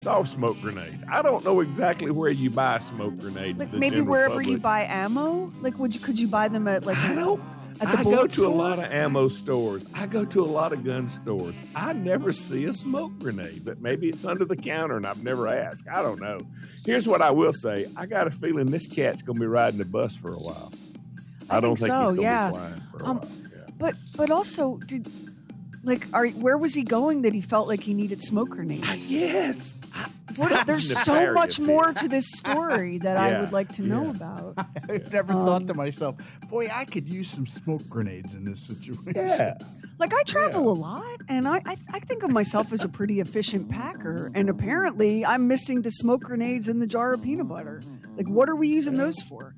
saw smoke grenades. I don't know exactly where you buy smoke grenades. Like maybe wherever you buy ammo. Like, could you buy them at I go to a lot of ammo stores. I go to a lot of gun stores. I never see a smoke grenade, but maybe it's under the counter and I've never asked. I don't know. Here's what I will say. I got a feeling this cat's going to be riding the bus for a while. I don't think he's going to be flying for a while. Yeah. But also, where was he going that he felt like he needed smoke grenades? Yes. There's so much more to this story that I would like to know about. I've never thought to myself, boy, I could use some smoke grenades in this situation. Yeah. Like, I travel a lot, and I think of myself as a pretty efficient packer, and apparently I'm missing the smoke grenades in the jar of peanut butter. Like, what are we using those for?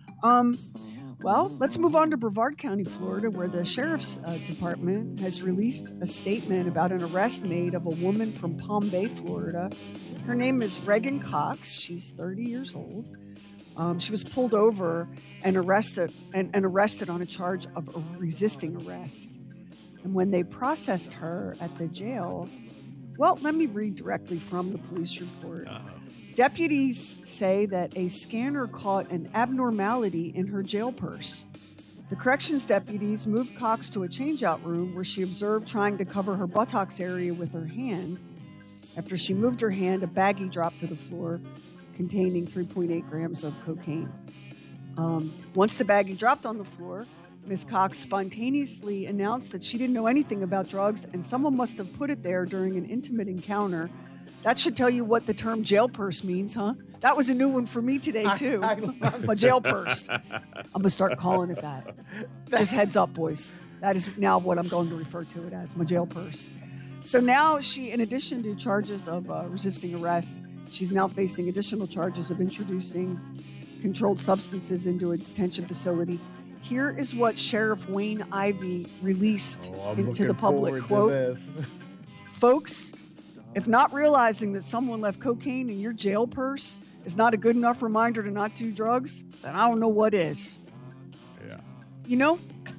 Well, let's move on to Brevard County, Florida, where the Sheriff's Department has released a statement about an arrest made of a woman from Palm Bay, Florida. Her name is Reagan Cox. She's 30 years old. She was pulled over and arrested on a charge of resisting arrest. And when they processed her at the jail, well, let me read directly from the police report. Deputies say that a scanner caught an abnormality in her jail purse. The corrections deputies moved Cox to a changeout room where she observed trying to cover her buttocks area with her hand. After she moved her hand, a baggie dropped to the floor containing 3.8 grams of cocaine. Once the baggie dropped on the floor, Ms. Cox spontaneously announced that she didn't know anything about drugs and someone must have put it there during an intimate encounter. That should tell you what the term jail purse means, huh? That was a new one for me today, too. A jail purse. I'm going to start calling it that. Just heads up, boys. That is now what I'm going to refer to it as, my jail purse. So now she, in addition to charges of resisting arrest, she's now facing additional charges of introducing controlled substances into a detention facility. Here is what Sheriff Wayne Ivey released into the public. Quote, "Folks, if not realizing that someone left cocaine in your jail purse is not a good enough reminder to not do drugs, then I don't know what is." Yeah. You know,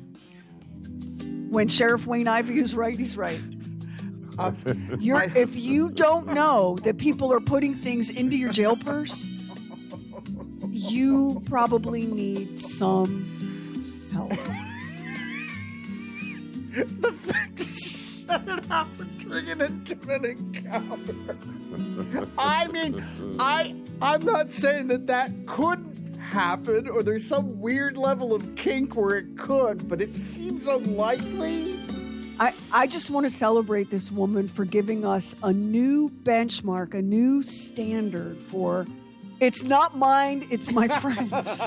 when Sheriff Wayne Ivey is right, he's right. If you don't know that people are putting things into your jail purse, you probably need some help. The fact that she set it up during an intimate encounter. I mean, I'm not saying that couldn't happen or there's some weird level of kink where it could, but it seems unlikely. I just want to celebrate this woman for giving us a new benchmark, a new standard for it's not mine, it's my friend's.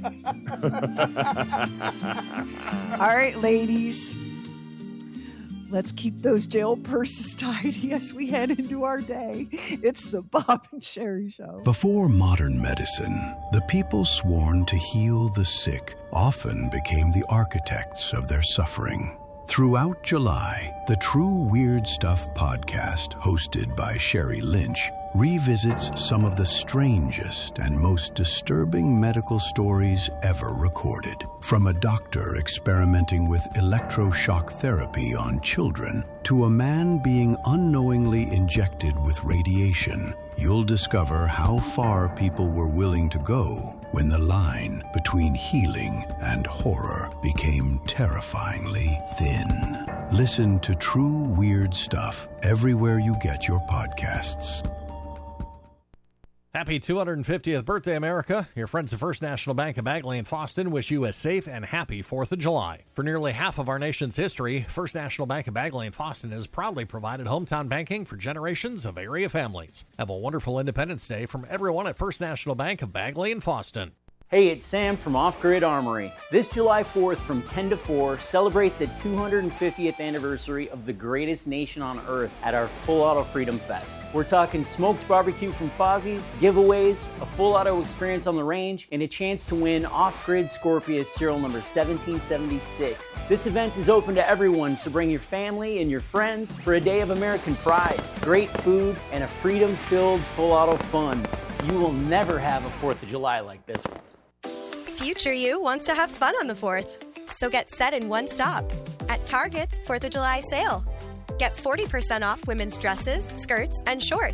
All right, ladies. Let's keep those jail purses tidy as we head into our day. It's the Bob and Sherry Show. Before modern medicine, the people sworn to heal the sick often became the architects of their suffering. Throughout July, the True Weird Stuff podcast, hosted by Sherry Lynch, revisits some of the strangest and most disturbing medical stories ever recorded. From a doctor experimenting with electroshock therapy on children to a man being unknowingly injected with radiation, you'll discover how far people were willing to go when the line between healing and horror became terrifyingly thin. Listen to True Weird Stuff everywhere you get your podcasts. Happy 250th birthday, America. Your friends at First National Bank of Bagley and Fosston wish you a safe and happy 4th of July. For nearly half of our nation's history, First National Bank of Bagley and Fosston has proudly provided hometown banking for generations of area families. Have a wonderful Independence Day from everyone at First National Bank of Bagley and Fosston. Hey, it's Sam from Off Grid Armory. This July 4th from 10 to 4, celebrate the 250th anniversary of the greatest nation on earth at our Full Auto Freedom Fest. We're talking smoked barbecue from Fozzie's, giveaways, a full auto experience on the range, and a chance to win Off-Grid Scorpius serial number 1776. This event is open to everyone, so bring your family and your friends for a day of American pride, great food, and a freedom-filled full auto fun. You will never have a 4th of July like this one. Future you wants to have fun on the 4th, so get set in one stop at Target's 4th of July sale. Get 40% off women's dresses, skirts, and shorts.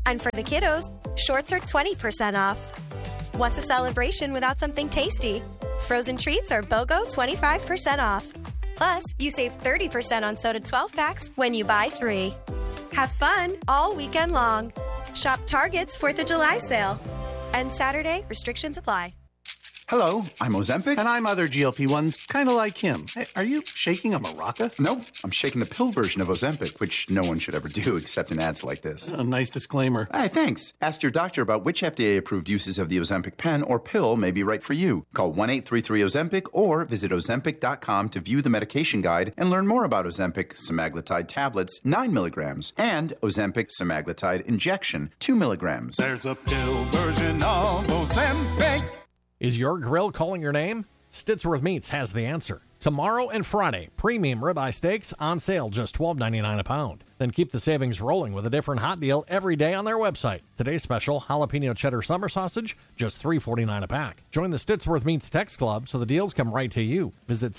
And for the kiddos, shorts are 20% off. What's a celebration without something tasty? Frozen treats are BOGO 25% off. Plus, you save 30% on soda 12-packs when you buy 3. Have fun all weekend long. Shop Target's 4th of July sale. And Saturday, restrictions apply. Hello, I'm Ozempic. And I'm other GLP-1s, kind of like him. Hey, are you shaking a maraca? No, I'm shaking the pill version of Ozempic, which no one should ever do except in ads like this. A nice disclaimer. Hey, thanks. Ask your doctor about which FDA-approved uses of the Ozempic pen or pill may be right for you. Call 1-833-OZEMPIC or visit Ozempic.com to view the medication guide and learn more about Ozempic semaglutide tablets, 9 milligrams, and Ozempic semaglutide injection, 2 milligrams. There's a pill version of Ozempic. Is your grill calling your name? Stittsworth Meats has the answer. Tomorrow and Friday, premium ribeye steaks on sale, just $12.99 a pound. Then keep the savings rolling with a different hot deal every day on their website. Today's special, jalapeno cheddar summer sausage, just $3.49 a pack. Join the Stittsworth Meats Text Club so the deals come right to you. Visit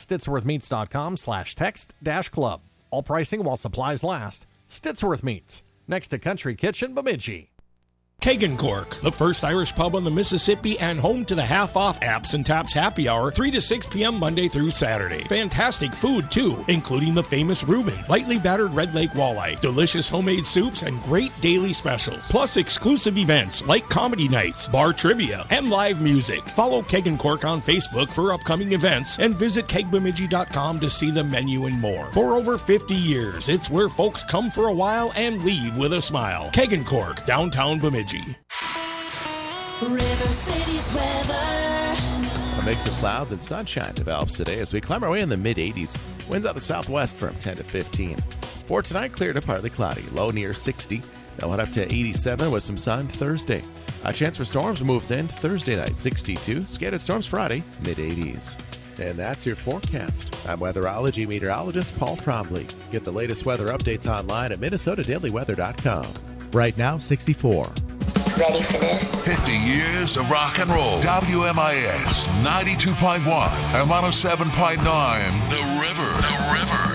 stittsworthmeats.com/text-club. All pricing while supplies last. Stittsworth Meats, next to Country Kitchen, Bemidji. Kagan Cork, the first Irish pub on the Mississippi and home to the half-off Apps and Taps happy hour, 3 to 6 p.m. Monday through Saturday. Fantastic food, too, including the famous Reuben, lightly battered Red Lake walleye, delicious homemade soups, and great daily specials. Plus exclusive events like comedy nights, bar trivia, and live music. Follow Kagan Cork on Facebook for upcoming events and visit kegbemidji.com to see the menu and more. For over 50 years, it's where folks come for a while and leave with a smile. Kagan Cork, downtown Bemidji. River City's weather. A mix of clouds and sunshine develops today as we climb our way in the mid-80s. Winds out the southwest from 10 to 15. For tonight, clear to partly cloudy. Low near 60. They'll head up to 87 with some sun Thursday. A chance for storms moves in Thursday night, 62. Scattered storms Friday, mid-80s. And that's your forecast. I'm weatherology meteorologist Paul Trombley. Get the latest weather updates online at MinnesotaDailyWeather.com. Right now, 64. Ready for this? 50 years of rock and roll. WMIS 92.1 and 107.9. The River.